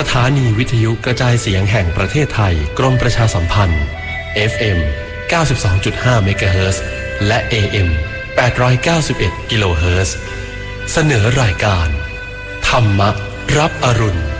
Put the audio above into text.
ถานีวิทยุกระจายเสียงแห่งประเทศไทยกรมประชาสัมพันธ์ FM 92.5 เมกะเฮิรตซ์และ AM 891 กิโลเฮิรตซ์เสนอรายการธรรมะรับอรุณ